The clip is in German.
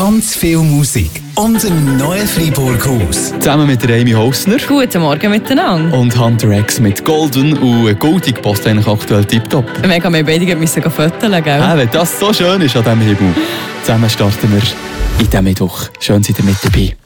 ganz viel Musik und einem neuen Freiburg-Haus. Zusammen mit der Amy Hausner Guten Morgen miteinander. und Hunter X mit Golden und Goldig passt eigentlich aktuell tiptop. Mega, wir beide müssen fotografieren, gell? Wenn das so schön ist an diesem Himmel. Zusammen starten wir in diesem Mittwoch. Schön seid ihr mit dabei.